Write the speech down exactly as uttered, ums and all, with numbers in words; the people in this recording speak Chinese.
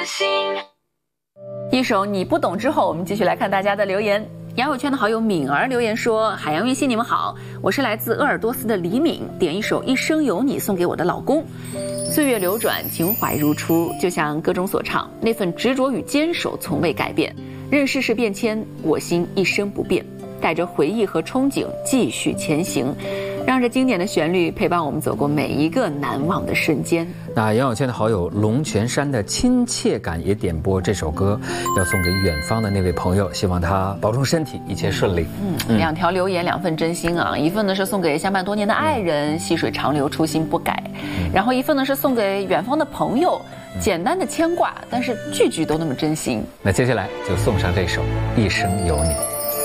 心。 一首你不懂之后，我们继续来看大家的留言。杨友圈的好友敏儿留言说：海洋月心，你们好，我是来自鄂尔多斯的李敏，点一首《一生有你》送给我的老公。岁月流转，情怀如初，就像歌中所唱，那份执着与坚守从未改变，任世事变迁，我心一生不变，带着回忆和憧憬继续前行，让这经典的旋律陪伴我们走过每一个难忘的瞬间。 那杨友圈的好友龙泉山的亲切感也点播这首歌，要送给远方的那位朋友，希望他保重身体，一切顺利。 嗯，嗯两条留言，两份真心啊，一份呢是送给相伴多年的爱人，细水长流，初心不改；嗯、然后一份呢是送给远方的朋友，简单的牵挂，但是句句都那么真心。 那接下来就送上这首《一生有你》。